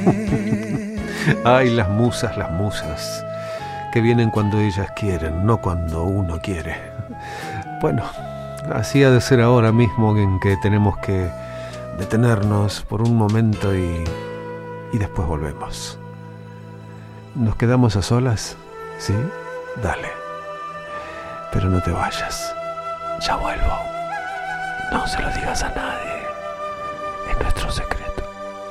Ay, las musas, que vienen cuando ellas quieren, no cuando uno quiere. Bueno, así ha de ser ahora mismo, en que tenemos que detenernos por un momento y después volvemos. ¿Nos quedamos a solas? ¿Sí? Dale. Pero no te vayas. Ya vuelvo. No se lo digas a nadie.